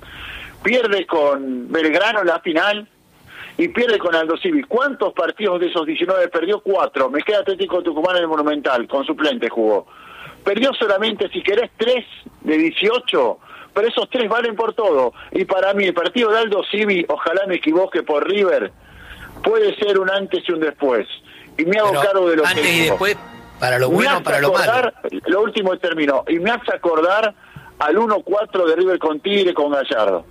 pierde con Belgrano en la final y pierde con Aldo Civi. ¿Cuántos partidos de esos 19 perdió? 4. Me queda Atlético Tucumán en el Monumental, con suplente jugó. Perdió solamente, si querés, 3 de 18, pero esos 3 valen por todo. Y para mí, el partido de Aldo Civi, ojalá me equivoque por River, puede ser un antes y un después. Y me hago cargo de lo antes que y después, para lo bueno, para lo malo. Lo último termino. Y me hace acordar al 1-4 de River con Tigre con Gallardo.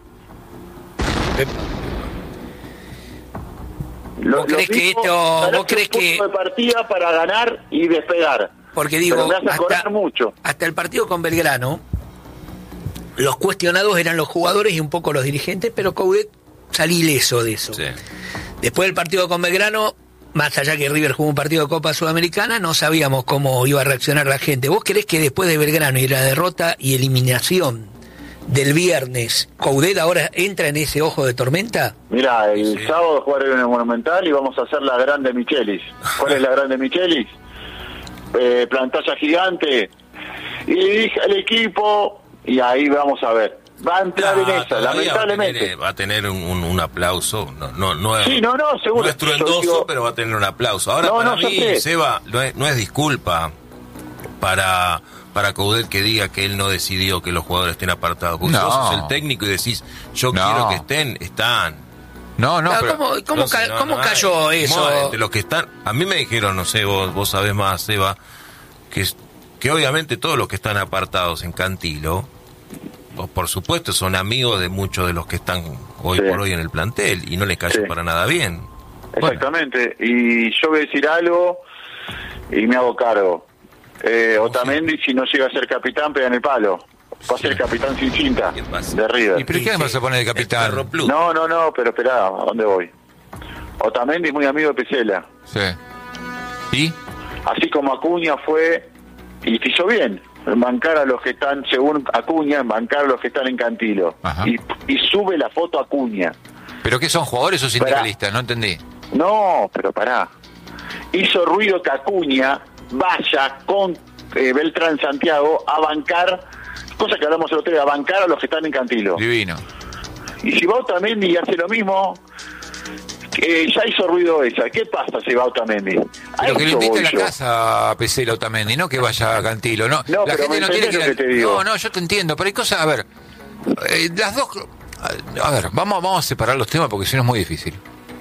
¿Vos crees que esto... ¿Vos crees que...? De partida para ganar y despegar. Porque digo, pero me hace acordar mucho. Hasta el partido con Belgrano, los cuestionados eran los jugadores y un poco los dirigentes, pero Coudet salí ileso de eso. Sí. Después del partido con Belgrano, más allá que River jugó un partido de Copa Sudamericana, no sabíamos cómo iba a reaccionar la gente. ¿Vos creés que después de Belgrano y la derrota y eliminación del viernes, Coudet ahora entra en ese ojo de tormenta? Mira, el sábado jugaré en el Monumental y vamos a hacer la grande Michelis. ¿Cuál es la grande Michelis? Pantalla gigante. Y dije al equipo, y ahí vamos a ver. Va a entrar en esa, lamentablemente. Va a tener un aplauso. Sí, seguro. No es truendoso, pero va a tener un aplauso. Ahora, para mí, Seba, no es disculpa para Coudet que diga que él no decidió que los jugadores estén apartados. Porque vos sos el técnico y decís, yo quiero que están. Pero ¿Cómo cayó eso? De los que están, a mí me dijeron, no sé, vos sabés más, Seba, que obviamente todos los que están apartados en Cantilo, por supuesto, son amigos de muchos de los que están hoy por hoy en el plantel y no les cayó para nada bien. Exactamente. Bueno. Y yo voy a decir algo y me hago cargo. Otamendi, si no llega a ser capitán, pega en el palo. Va a ser capitán sin cinta de River. ¿Y pero qué vas a poner de capitán? No, pero esperá, ¿a dónde voy? Otamendi es muy amigo de Pesela. Sí. ¿Y? Así como Acuña fue y hizo bien. bancar a los que están, según Acuña, bancar a los que están en Cantilo. Y sube la foto Acuña. ¿Pero qué son, jugadores o sindicalistas? No entendí. No, pero pará. Hizo ruido que Acuña vaya con Beltrán Santiago a bancar, cosa que hablamos el otro día, a bancar a los que están en Cantilo. Divino. Y si Bautamendi hace lo mismo, ya hizo ruido esa. ¿Qué pasa si Bautamendi? Pero que lo invite a la casa a Pesela Otamendi, no que vaya a Cantilo. No, no, la gente no tiene que... No, yo te entiendo, pero hay cosas... A ver, las dos... A ver, vamos a separar los temas porque si no es muy difícil.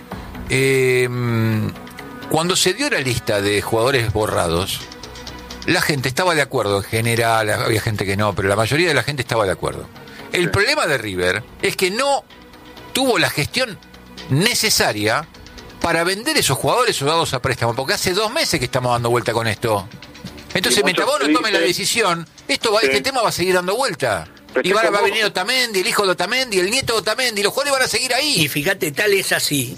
Cuando se dio la lista de jugadores borrados, la gente estaba de acuerdo en general, había gente que no, pero la mayoría de la gente estaba de acuerdo. El problema de River es que no tuvo la gestión necesaria para vender esos jugadores o dados a préstamo, porque hace 2 meses que estamos dando vuelta con esto. Entonces, mientras vos no tomes la decisión, este tema va a seguir dando vuelta. Y va a venir Otamendi, el hijo de Otamendi, el nieto de Otamendi, los jugadores van a seguir ahí. Y fíjate, tal es así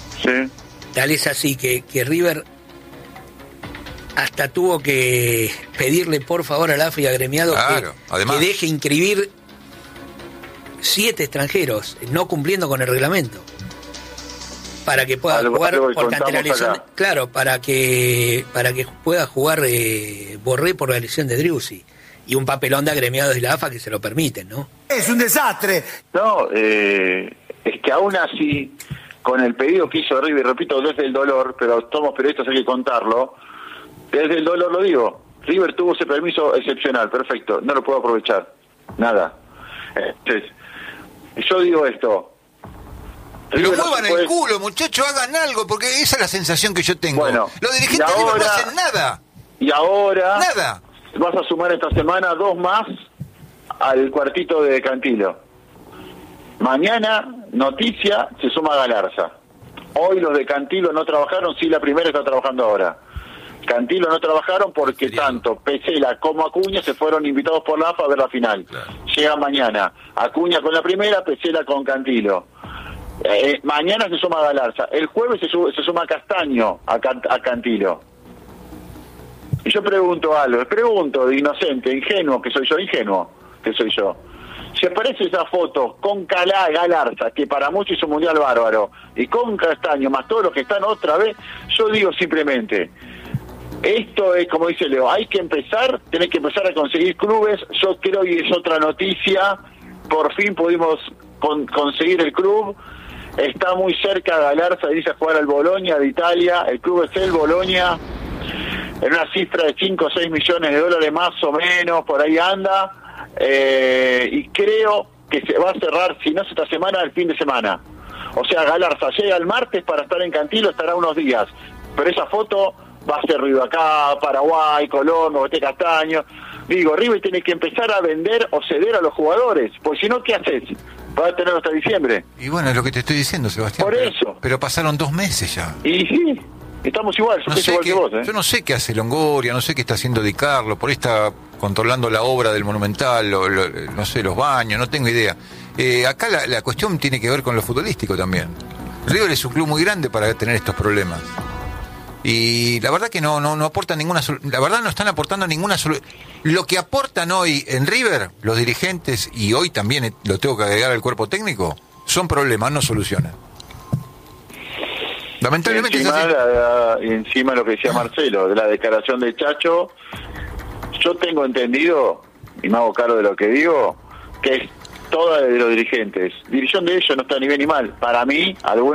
que River hasta tuvo que pedirle por favor al AFA y agremiado que deje inscribir 7 extranjeros, no cumpliendo con el reglamento, para que pueda jugar, porque ante la lesión, para que pueda jugar Borré por la lesión de Driussi. Y un papelón de agremiados de la AFA que se lo permiten, ¿no? ¡Es un desastre! No, es que aún así, con el pedido que hizo River, repito, desde el dolor, pero somos periodistas, hay que contarlo, desde el dolor lo digo, River tuvo ese permiso excepcional, perfecto, no lo puedo aprovechar, nada. Entonces, yo digo esto... Pero muevan el culo, muchachos, hagan algo, porque esa es la sensación que yo tengo. Bueno, los dirigentes de River no hacen nada. Y ahora... Nada. Vas a sumar esta semana 2 más al cuartito de Cantilo. Mañana, noticia, se suma Galarza. Hoy los de Cantilo no trabajaron, sí, la primera está trabajando ahora. Cantilo no trabajaron porque tanto Pesela como Acuña se fueron invitados por la AFA a ver la final. Llega mañana Acuña con la primera, Pesela con Cantilo. Mañana se suma Galarza. El jueves se suma Castaño a Cantilo. Y yo pregunto algo, de inocente, ingenuo que soy yo. Si aparece esa foto con Galarza, que para muchos hizo un mundial bárbaro, y con Castaño, más todos los que están otra vez, yo digo simplemente, esto es como dice Leo, tenés que empezar a conseguir clubes. Yo creo que es otra noticia, por fin pudimos conseguir el club. Está muy cerca Galarza de irse a jugar al Bologna de Italia, el club es el Bologna, en una cifra de 5 o 6 millones de dólares más o menos, por ahí anda, y creo que se va a cerrar, si no es esta semana, el fin de semana. O sea, Galarza llega el martes para estar en Cantilo, estará unos días, pero esa foto va a hacer ruido acá, Paraguay, Colón, Bogoté, Castaño. Digo, River tiene que empezar a vender o ceder a los jugadores, porque si no, ¿qué haces? Va a tener hasta diciembre. Y bueno, es lo que te estoy diciendo, Sebastián. Por eso. Pero pasaron 2 meses ya. Y sí. Estamos igual, que vos, Yo no sé qué hace Longoria, no sé qué está haciendo Di Carlo, por ahí está controlando la obra del Monumental, no sé, los baños, no tengo idea. Acá la cuestión tiene que ver con lo futbolístico también. River es un club muy grande para tener estos problemas. Y la verdad que no aportan ninguna solución. La verdad no están aportando ninguna solución. Lo que aportan hoy en River, los dirigentes, y hoy también lo tengo que agregar al cuerpo técnico, son problemas, no soluciones. Lamentablemente encima lo que decía Marcelo, de la declaración de Chacho, yo tengo entendido, y me hago cargo de lo que digo, que es toda de los dirigentes. División de ellos no está ni bien ni mal. Para mí, algunos